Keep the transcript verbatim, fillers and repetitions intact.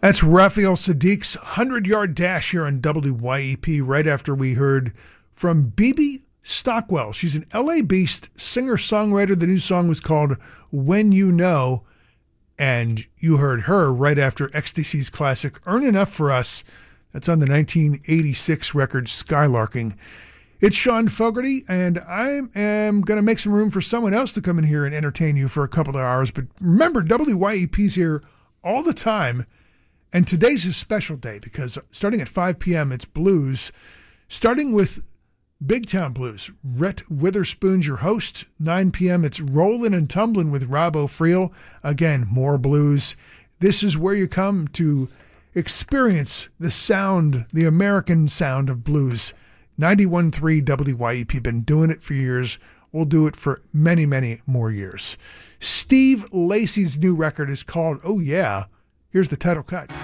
That's Raphael Sadiq's hundred-yard dash here on W Y E P right after we heard from Bebe Stockwell. She's an L A-based singer-songwriter. The new song was called When You Know, and you heard her right after X T C's classic Earn Enough for Us. That's on the nineteen eighty-six record Skylarking. It's Sean Fogarty, and I am going to make some room for someone else to come in here and entertain you for a couple of hours. But remember, W Y E P's here all the time. And today's a special day because starting at five p.m., it's blues. Starting with Big Town Blues. Rhett Witherspoon's your host. nine p.m., it's Rollin' and Tumblin' with Rob O'Friel. Again, more blues. This is where you come to experience the sound, the American sound of blues. ninety-one point three W Y E P. Been doing it for years. We'll do it for many, many more years. Steve Lacy's new record is called Oh Yeah. Here's the title cut.